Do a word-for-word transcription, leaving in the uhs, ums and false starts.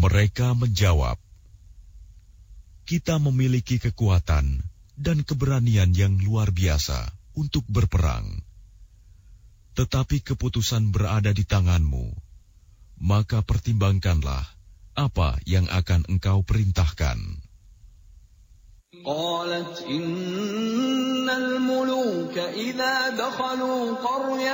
Mereka menjawab, kita memiliki kekuatan dan keberanian yang luar biasa untuk berperang. Tetapi keputusan berada di tanganmu, maka pertimbangkanlah apa yang akan engkau perintahkan. قالت إن الملوك إذا دخلوا قرية